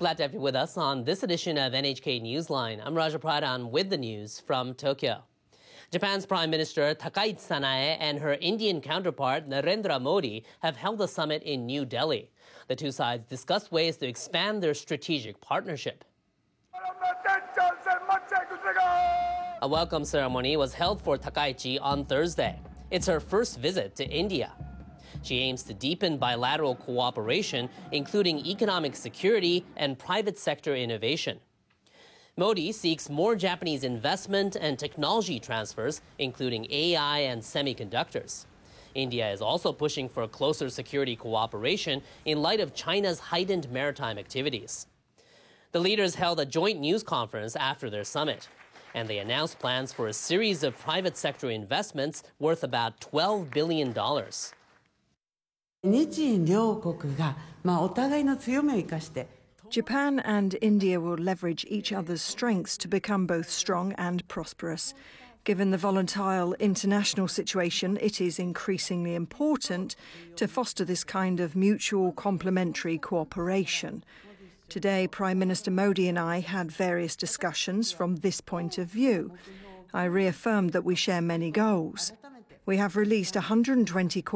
Glad to have you with us on this edition of NHK Newsline. I'm Raja Pradhan with the news from Tokyo. Japan's Prime Minister Takaichi Sanae and her Indian counterpart Narendra Modi have held a summit in New Delhi. The two sides discussed ways to expand their strategic partnership. A welcome ceremony was held for Takaichi on Thursday. It's her first visit to India. She aims to deepen bilateral cooperation, including economic security and private sector innovation. Modi seeks more Japanese investment and technology transfers, including AI and semiconductors. India is also pushing for closer security cooperation in light of China's heightened maritime activities. The leaders held a joint news conference after their summit, and they announced plans for a series of private sector investments worth about $12 billion. Japan and India will leverage each other's strengths to become both strong and prosperous. Given the volatile international situation, it is increasingly important to foster this kind of mutual complementary cooperation. Today, Prime Minister Modi and I had various discussions from this point of view. I reaffirmed that we share many goals. We have released 120